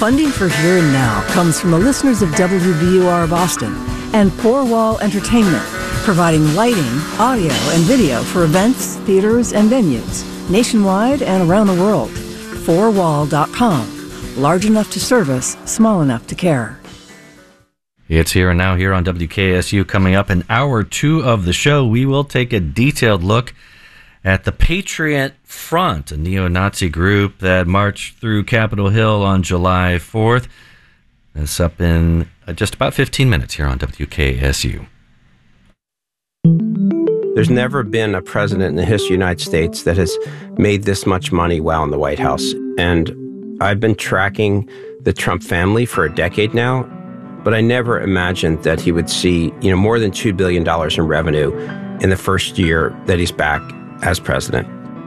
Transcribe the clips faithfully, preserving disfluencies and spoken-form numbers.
Funding for Here and Now comes from the listeners of W B U R Boston and Four Wall Entertainment, providing lighting, audio, and video for events, theaters, and venues nationwide and around the world. four wall dot com. Large enough to service, small enough to care. It's Here and Now here on W K S U. Coming up in hour two of the show, we will take a detailed look at the Patriot Front, a neo-Nazi group that marched through Capitol Hill on July fourth. That's up in just about fifteen minutes here on W K S U. There's never been a president in the history of the United States that has made this much money while in the White House. And I've been tracking the Trump family for a decade now, but I never imagined that he would see, you know, more than two billion dollars in revenue in the first year that he's back as president.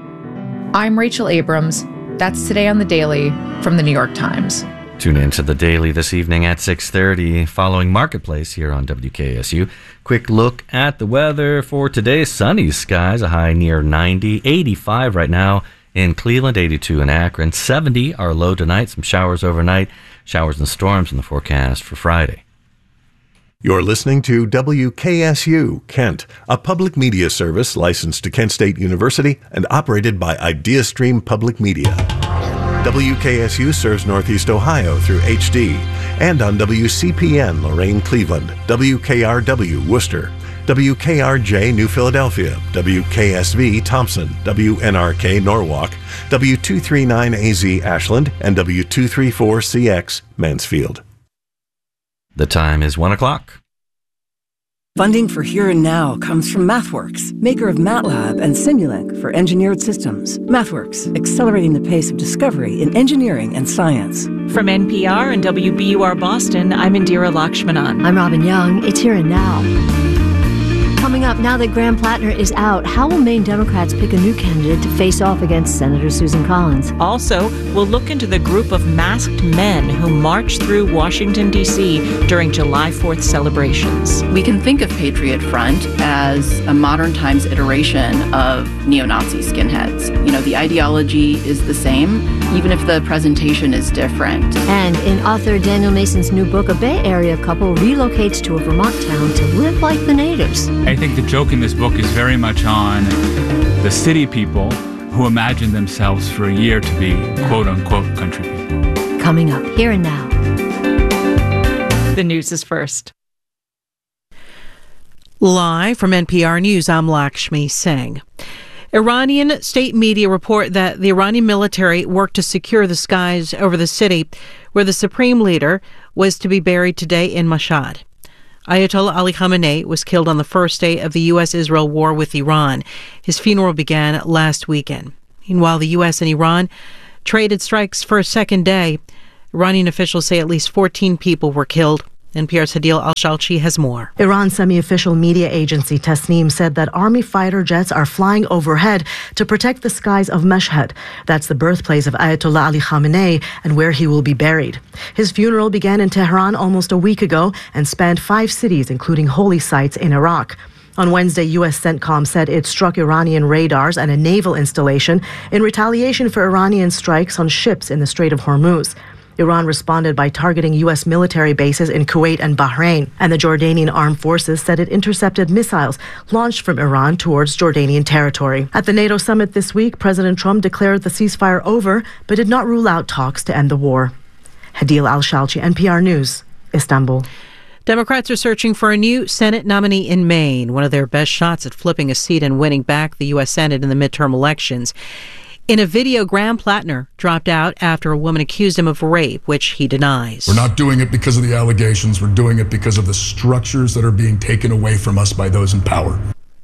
I'm Rachel Abrams. That's Today on the Daily from the New York Times. Tune in to the Daily this evening at six thirty following Marketplace here on W K S U. Quick look at the weather for today. Sunny skies, a high near ninety, eighty-five right now in Cleveland, eighty-two in Akron, seventy our low tonight, some showers overnight, showers and storms in the forecast for Friday. You're listening to W K S U, Kent, a public media service licensed to Kent State University and operated by IdeaStream Public Media. W K S U serves Northeast Ohio through H D and on W C P N Lorain, Cleveland, W K R W Worcester, W K R J New Philadelphia, W K S V Thompson, W N R K Norwalk, W two thirty-nine A Z Ashland, and W two thirty-four C X Mansfield. The time is one o'clock. Funding for Here and Now comes from MathWorks, maker of MATLAB and Simulink for engineered systems. MathWorks, accelerating the pace of discovery in engineering and science. From N P R and W B U R Boston, I'm Indira Lakshmanan. I'm Robin Young. It's Here and Now. Coming up, now that Graham Plattner is out, how will Maine Democrats pick a new candidate to face off against Senator Susan Collins? Also, we'll look into the group of masked men who marched through Washington, D C during July fourth celebrations. We can think of Patriot Front as a modern times iteration of neo-Nazi skinheads. You know, the ideology is the same, even if the presentation is different. And in author Daniel Mason's new book, a Bay Area couple relocates to a Vermont town to live like the natives. I think the joke in this book is very much on the city people who imagine themselves for a year to be quote-unquote country people. Coming up, Here and Now. The news is first. Live from N P R News, I'm Lakshmi Singh. Iranian state media report that the Iranian military worked to secure the skies over the city where the supreme leader was to be buried today in Mashhad. Ayatollah Ali Khamenei was killed on the first day of the U S Israel war with Iran. His funeral began last weekend. Meanwhile, the U S and Iran traded strikes for a second day. Iranian officials say at least fourteen people were killed. N P R's Hadil Al-Shalchi has more. Iran's semi-official media agency Tasnim said that army fighter jets are flying overhead to protect the skies of Mashhad. That's the birthplace of Ayatollah Ali Khamenei and where he will be buried. His funeral began in Tehran almost a week ago and spanned five cities, including holy sites in Iraq. On Wednesday, U S CENTCOM said it struck Iranian radars and a naval installation in retaliation for Iranian strikes on ships in the Strait of Hormuz. Iran responded by targeting U S military bases in Kuwait and Bahrain, and the Jordanian armed forces said it intercepted missiles launched from Iran towards Jordanian territory. At the NATO summit this week, President Trump declared the ceasefire over, but did not rule out talks to end the war. Hadil Al-Shalchi, N P R News, Istanbul. Democrats are searching for a new Senate nominee in Maine, one of their best shots at flipping a seat and winning back the U S Senate in the midterm elections. In a video, Graham Plattner dropped out after a woman accused him of rape, which he denies. We're not doing it because of the allegations. We're doing it because of the structures that are being taken away from us by those in power.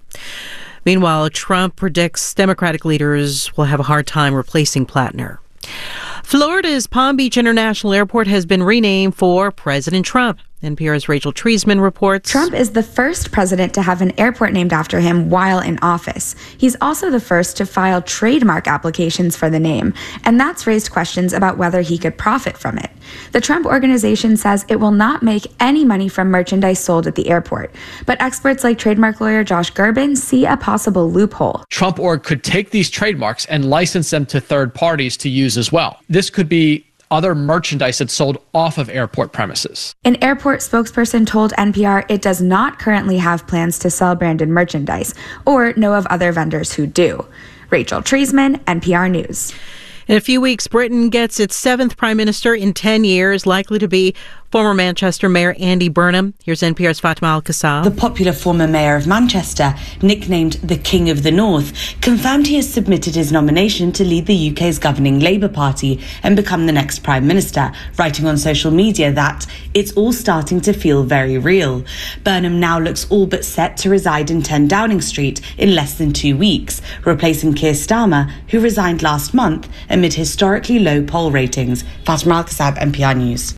Meanwhile, Trump predicts Democratic leaders will have a hard time replacing Plattner. Florida's Palm Beach International Airport has been renamed for President Trump. N P R's Rachel Treisman reports. Trump is the first president to have an airport named after him while in office. He's also the first to file trademark applications for the name, and that's raised questions about whether he could profit from it. The Trump Organization says it will not make any money from merchandise sold at the airport, but experts like trademark lawyer Josh Gerben see a possible loophole. Trump Org could take these trademarks and license them to third parties to use as well. This could be other merchandise that's sold off of airport premises. An airport spokesperson told N P R it does not currently have plans to sell branded merchandise or know of other vendors who do. Rachel Treisman, N P R News. In a few weeks, Britain gets its seventh prime minister in ten years, likely to be former Manchester Mayor Andy Burnham. Here's N P R's Fatima Al-Qassab. The popular former mayor of Manchester, nicknamed the King of the North, confirmed he has submitted his nomination to lead the U K's governing Labour Party and become the next prime minister, writing on social media that it's all starting to feel very real. Burnham now looks all but set to reside in ten Downing Street in less than two weeks, replacing Keir Starmer, who resigned last month amid historically low poll ratings. Fatima Al-Qassab, N P R News.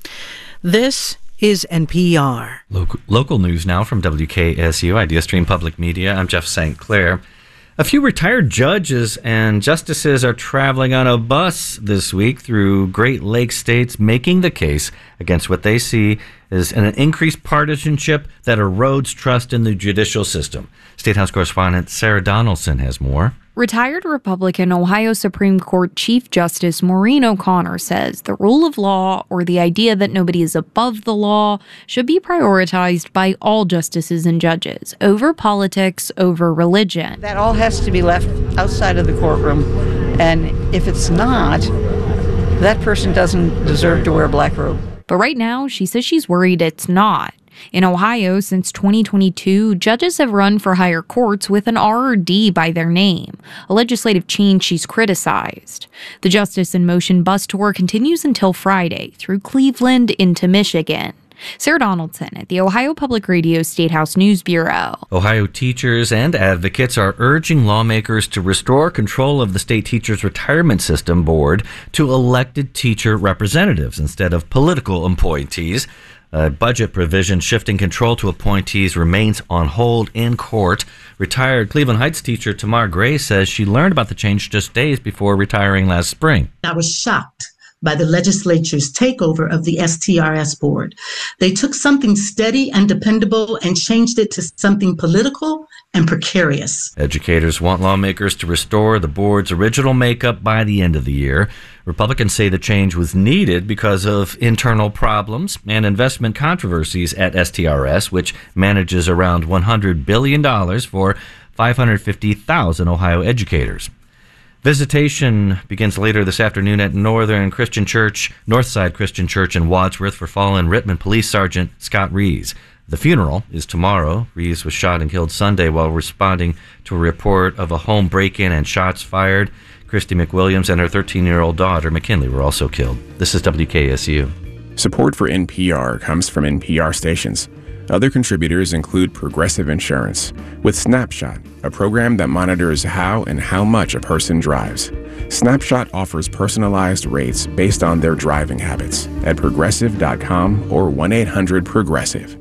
This is N P R. Local, local news now from W K S U, IdeaStream Public Media. I'm Jeff Saint Clair. A few retired judges and justices are traveling on a bus this week through Great Lakes states, making the case against what they see as an increased partisanship that erodes trust in the judicial system. State House correspondent Sarah Donaldson has more. Retired Republican Ohio Supreme Court Chief Justice Maureen O'Connor says the rule of law, or the idea that nobody is above the law, should be prioritized by all justices and judges over politics, over religion. That all has to be left outside of the courtroom, and if it's not, that person doesn't deserve to wear a black robe. But right now, she says she's worried it's not. In Ohio, since twenty twenty-two, judges have run for higher courts with an R or D by their name, a legislative change she's criticized. The Justice in Motion bus tour continues until Friday, through Cleveland into Michigan. Sarah Donaldson at the Ohio Public Radio State House News Bureau. Ohio teachers and advocates are urging lawmakers to restore control of the state teachers' retirement system board to elected teacher representatives instead of political appointees. A budget provision shifting control to appointees remains on hold in court. Retired Cleveland Heights teacher Tamar Gray says she learned about the change just days before retiring last spring. I was shocked by the legislature's takeover of the S T R S board. They took something steady and dependable and changed it to something political and precarious. Educators want lawmakers to restore the board's original makeup by the end of the year. Republicans say the change was needed because of internal problems and investment controversies at S T R S, which manages around one hundred billion dollars for five hundred fifty thousand Ohio educators. Visitation begins later this afternoon at Northern Christian Church, Northside Christian Church in Wadsworth for fallen Rittman Police Sergeant Scott Rees. The funeral is tomorrow. Rees was shot and killed Sunday while responding to a report of a home break-in and shots fired. Christy McWilliams and her thirteen-year-old daughter, McKinley, were also killed. This is W K S U. Support for N P R comes from N P R stations. Other contributors include Progressive Insurance, with Snapshot, a program that monitors how and how much a person drives. Snapshot offers personalized rates based on their driving habits at progressive dot com or one eight hundred progressive.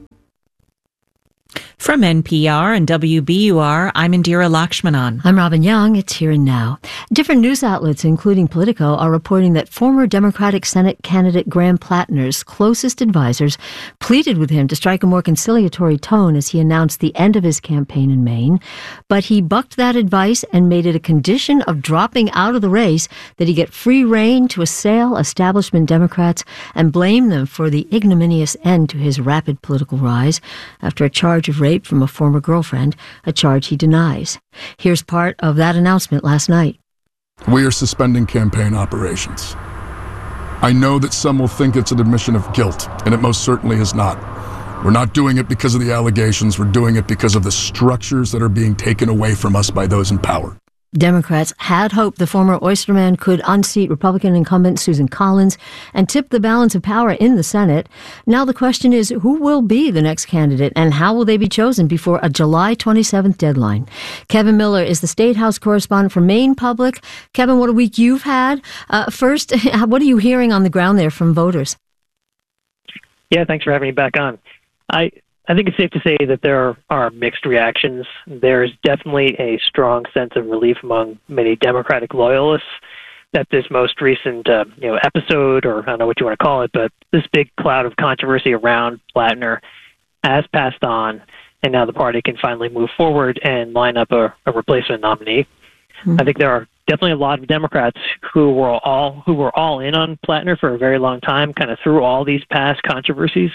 From N P R and W B U R, I'm Indira Lakshmanan. I'm Robin Young. It's Here and Now. Different news outlets, including Politico, are reporting that former Democratic Senate candidate Graham Plattner's closest advisors pleaded with him to strike a more conciliatory tone as he announced the end of his campaign in Maine. But he bucked that advice and made it a condition of dropping out of the race that he get free rein to assail establishment Democrats and blame them for the ignominious end to his rapid political rise after a charge of rape from a former girlfriend, a charge he denies. Here's part of that announcement last night. We are suspending campaign operations. I know that some will think it's an admission of guilt, and it most certainly is not. We're not doing it because of the allegations. We're doing it because of the structures that are being taken away from us by those in power. Democrats had hoped the former Oysterman could unseat Republican incumbent Susan Collins and tip the balance of power in the Senate. Now the question is, who will be the next candidate and how will they be chosen before a July twenty-seventh deadline? Kevin Miller is the State House correspondent for Maine Public. Kevin, what a week you've had. Uh, first, what are you hearing on the ground there from voters? Yeah, thanks for having me back on. I I think it's safe to say that there are mixed reactions. There's definitely a strong sense of relief among many Democratic loyalists that this most recent uh, you know, episode, or I don't know what you want to call it, but this big cloud of controversy around Plattner has passed on, and now the party can finally move forward and line up a, a replacement nominee. Mm-hmm. I think there are definitely a lot of Democrats who were all who were all in on Plattner for a very long time, kind of through all these past controversies,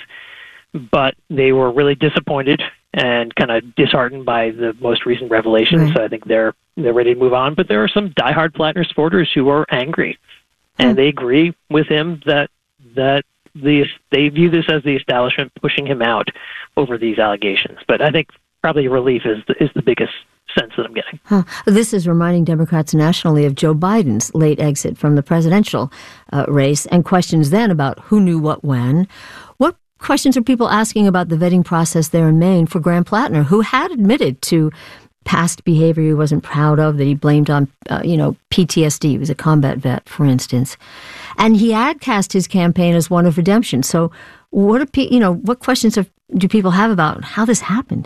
but they were really disappointed and kind of disheartened by the most recent revelations. Right. So I think they're they're ready to move on. But there are some diehard Plattner supporters who are angry, and mm. they agree with him that that the they view this as the establishment pushing him out over these allegations. But I think probably relief is the, is the biggest sense that I'm getting. Huh. This is reminding Democrats nationally of Joe Biden's late exit from the presidential uh, race and questions then about who knew what when. What questions are people asking about the vetting process there in Maine for Graham Plattner, who had admitted to past behavior he wasn't proud of, that he blamed on, uh, you know, P T S D. He was a combat vet, for instance. And he had cast his campaign as one of redemption. So what are pe- you know, what questions have, do people have about how this happened?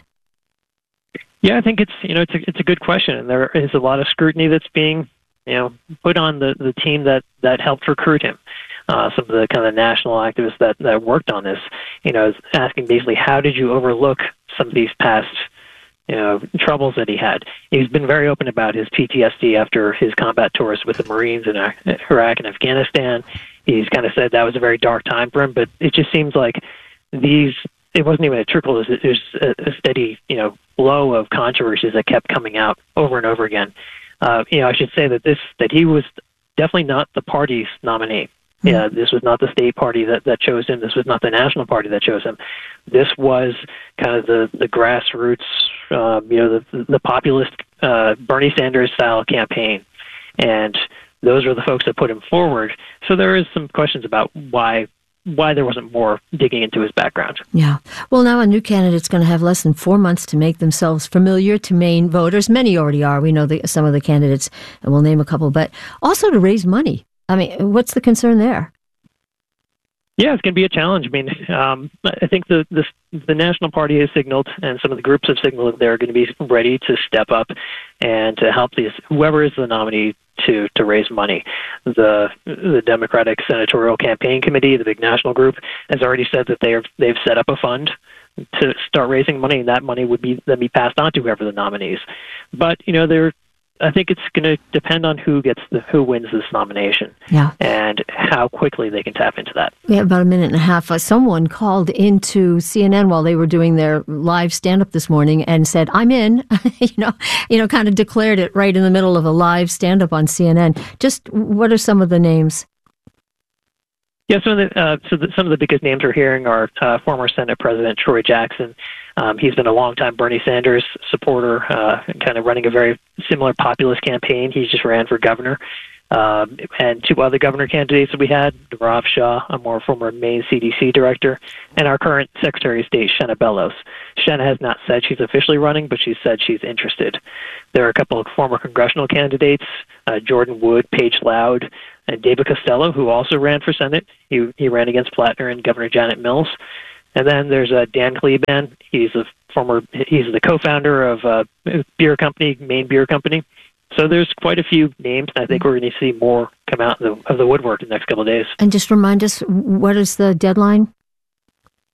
Yeah, I think it's, you know, it's a, it's a good question. And there is a lot of scrutiny that's being, you know, put on the, the team that, that helped recruit him. Uh, some of the kind of national activists that, that worked on this, you know, is asking basically, how did you overlook some of these past, you know, troubles that he had? He's been very open about his P T S D after his combat tours with the Marines in Iraq and Afghanistan. He's kind of said that was a very dark time for him, but it just seems like these, it wasn't even a trickle, it was a, a steady, you know, flow of controversies that kept coming out over and over again. Uh, you know, I should say that this, that he was definitely not the party's nominee. Yeah, this was not the state party that, that chose him. This was not the national party that chose him. This was kind of the, the grassroots, uh, you know, the, the populist uh, Bernie Sanders style campaign. And those are the folks that put him forward. So there is some questions about why why there wasn't more digging into his background. Yeah. Well, now a new candidate's going to have less than four months to make themselves familiar to Maine voters. Many already are. We know the, some of the candidates, and we'll name a couple, but also to raise money. I mean, what's the concern there? Yeah, it's going to be a challenge. I mean, um, I think the, the the National Party has signaled, and some of the groups have signaled that they're going to be ready to step up and to help these whoever is the nominee to, to raise money. The the Democratic Senatorial Campaign Committee, the big national group, has already said that they are they've set up a fund to start raising money, and that money would be then be passed on to whoever the nominees. But you know, they're I think it's going to depend on who gets the, who wins this nomination, yeah, and how quickly they can tap into that. We have about a minute and a half. Uh, someone called into C N N while they were doing their live stand-up this morning and said, "I'm in." you know, you know, kind of declared it right in the middle of a live stand-up on C N N. Just what are some of the names? Yeah, some of the uh, so the, some of the biggest names we're hearing are uh, former Senate President Troy Jackson. Um, he's been a longtime Bernie Sanders supporter, uh, kind of running a very similar populist campaign. He just ran for governor. Um, and two other governor candidates that we had, Nirav Shah, a more former Maine C D C director, and our current Secretary of State, Shenna Bellows. Shenna has not said she's officially running, but she's said she's interested. There are a couple of former congressional candidates, uh, Jordan Wood, Paige Loud, and David Costello, who also ran for Senate. He, he ran against Plattner and Governor Janet Mills. And then there's uh, Dan Kleban. He's a former, he's the co-founder of a beer company, Maine Beer Company. So there's quite a few names, and I think we're going to see more come out of the, of the woodwork in the next couple of days. And just remind us, what is the deadline?